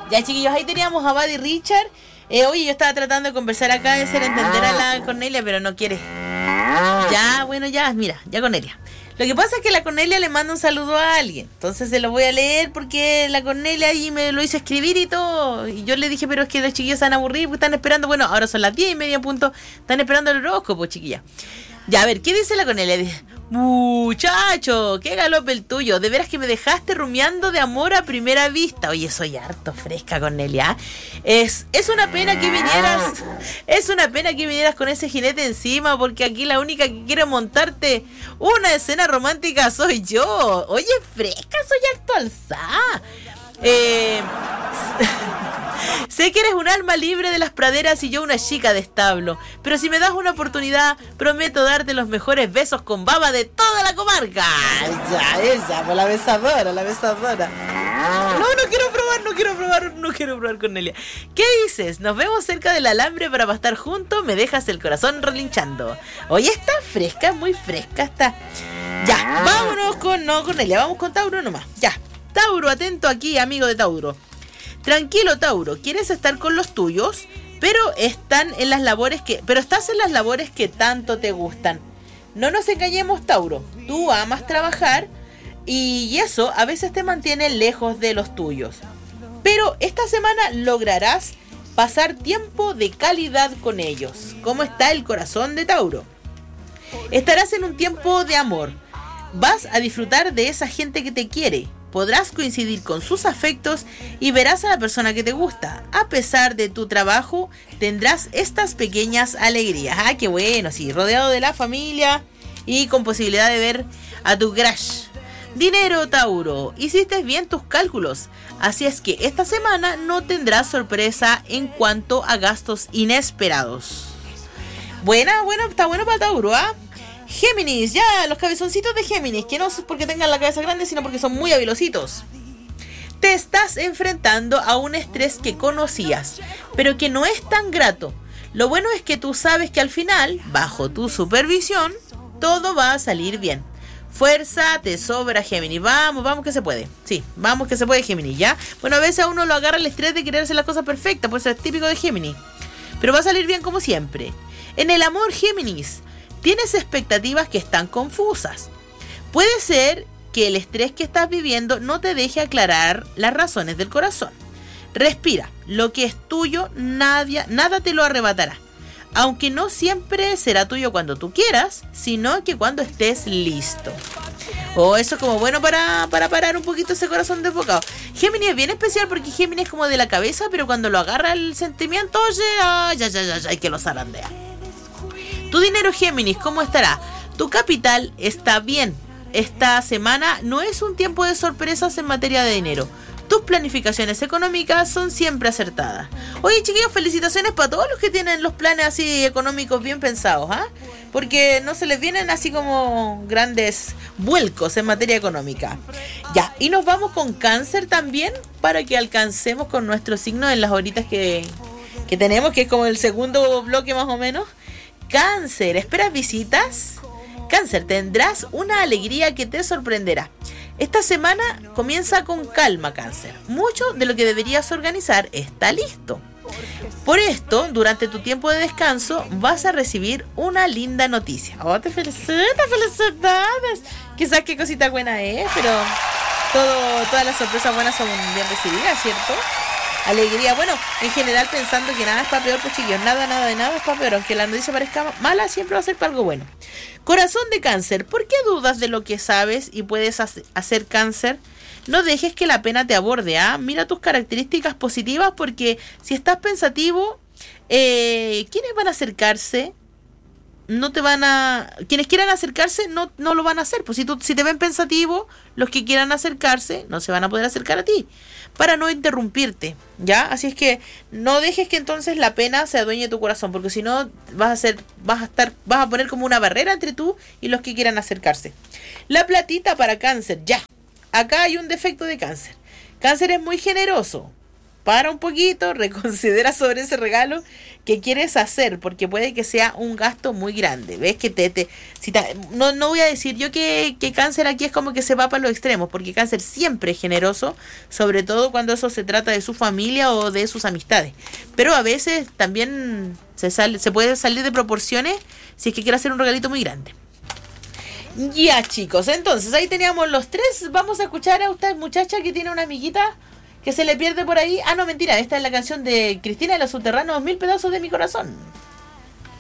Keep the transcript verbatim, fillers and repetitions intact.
Ya, chiquillos, ahí teníamos a Buddy Richard. Eh, oye, yo estaba tratando de conversar acá, de hacer entender a la Cornelia, pero no quiere. Ya, bueno, ya, mira, ya Cornelia. Lo que pasa es que la Cornelia le manda un saludo a alguien. Entonces se lo voy a leer porque la Cornelia ahí me lo hizo escribir y todo. Y yo le dije, pero es que los chiquillos están aburridos porque están esperando. Bueno, ahora son las diez y media en punto. Están esperando el horóscopo, chiquilla. Ya, a ver, ¿qué dice la Cornelia? Dice, muchacho, qué galope el tuyo. De veras que me dejaste rumiando de amor a primera vista. Oye, soy harto fresca, Cornelia. Es, es una pena que vinieras. Es una pena que vinieras con ese jinete encima, porque aquí la única que quiere montarte una escena romántica soy yo. Oye, fresca, soy harto alzada. Eh, sé que eres un alma libre de las praderas y yo una chica de establo, pero si me das una oportunidad, prometo darte los mejores besos con baba de toda la comarca. Ya, ella, pues la besadora, la besadora. No, no quiero probar, no quiero probar, no quiero probar, Cornelia. ¿Qué dices? Nos vemos cerca del alambre para estar juntos, me dejas el corazón relinchando. Oye, está fresca, muy fresca está. Ya, vámonos con, no, Cornelia, vamos con Tauro nomás, ya. Tauro, atento aquí, amigo de Tauro. Tranquilo, Tauro, quieres estar con los tuyos, pero están en las labores que, pero estás en las labores que tanto te gustan. No nos engañemos, Tauro. Tú amas trabajar y eso a veces te mantiene lejos de los tuyos. Pero esta semana lograrás pasar tiempo de calidad con ellos. ¿Cómo está el corazón de Tauro? Estarás en un tiempo de amor. Vas a disfrutar de esa gente que te quiere. Podrás coincidir con sus afectos y verás a la persona que te gusta. A pesar de tu trabajo, tendrás estas pequeñas alegrías. ¡Ah, qué bueno! Sí, rodeado de la familia y con posibilidad de ver a tu crush. Dinero, Tauro. Hiciste bien tus cálculos. Así es que esta semana no tendrás sorpresa en cuanto a gastos inesperados. Buena, bueno, está bueno para Tauro, ¿ah? ¿eh? Géminis, ya, los cabezoncitos de Géminis, que no es porque tengan la cabeza grande, sino porque son muy habilositos. Te estás enfrentando a un estrés que conocías, pero que no es tan grato. Lo bueno es que tú sabes que al final, bajo tu supervisión, todo va a salir bien. Fuerza, te sobra, Géminis. Vamos, vamos que se puede. Sí, vamos que se puede, Géminis, ¿ya? Bueno, a veces a uno lo agarra el estrés de querer hacer las cosas perfectas, pues eso es típico de Géminis. Pero va a salir bien como siempre. En el amor, Géminis, tienes expectativas que están confusas. Puede ser que el estrés que estás viviendo no te deje aclarar las razones del corazón. Respira, lo que es tuyo, nadie, nada te lo arrebatará. Aunque no siempre será tuyo cuando tú quieras, sino que cuando estés listo. Oh, eso es como bueno para, para parar un poquito ese corazón desbocado. Géminis es bien especial porque Géminis es como de la cabeza, pero cuando lo agarra el sentimiento, oye, ya, ya, ya, ya, hay que lo zarandea. Tu dinero, Géminis, ¿cómo estará? Tu capital está bien. Esta semana no es un tiempo de sorpresas en materia de dinero. Tus planificaciones económicas son siempre acertadas. Oye, chiquillos, felicitaciones para todos los que tienen los planes así económicos bien pensados, ¿ah? ¿eh? Porque no se les vienen así como grandes vuelcos en materia económica. Ya, y nos vamos con Cáncer también para que alcancemos con nuestro signo en las horitas que, que tenemos, que es como el segundo bloque más o menos. Cáncer, ¿esperas visitas? Cáncer, tendrás una alegría que te sorprenderá. Esta semana comienza con calma, Cáncer. Mucho de lo que deberías organizar está listo. Por esto, durante tu tiempo de descanso, vas a recibir una linda noticia. Oh, te felicito, felicidades. Quizás qué cosita buena es, pero todo, todas las sorpresas buenas son bien recibidas, ¿cierto? Alegría, bueno, en general pensando que nada es para peor, pues chiquillos, nada, nada de nada es para peor, aunque la noticia parezca mala, siempre va a ser para algo bueno. Corazón de Cáncer, ¿por qué dudas de lo que sabes y puedes hacer, Cáncer? No dejes que la pena te aborde, ¿ah? Mira tus características positivas, porque si estás pensativo, eh, ¿quiénes van a acercarse? No te van a... Quienes quieran acercarse no, no lo van a hacer. Pues si, tú, si te ven pensativo, los que quieran acercarse no se van a poder acercar a ti, para no interrumpirte, ¿ya? Así es que no dejes que entonces la pena se adueñe de tu corazón, porque si no vas a ser, vas a estar, vas a poner como una barrera entre tú y los que quieran acercarse. La platita para Cáncer, ya. Acá hay un defecto de Cáncer. Cáncer es muy generoso, para un poquito, reconsidera sobre ese regalo que quieres hacer, porque puede que sea un gasto muy grande. ¿Ves? Que te, te, si te no, no voy a decir yo que, que Cáncer aquí es como que se va para los extremos, porque Cáncer siempre es generoso, sobre todo cuando eso se trata de su familia o de sus amistades. Pero a veces también se, sale, se puede salir de proporciones si es que quiere hacer un regalito muy grande. Ya, chicos, entonces ahí teníamos los tres. Vamos a escuchar a esta muchacha que tiene una amiguita que se le pierde por ahí. Ah, no, mentira, esta es la canción de Cristina de los Subterráneos, Mil pedazos de mi corazón.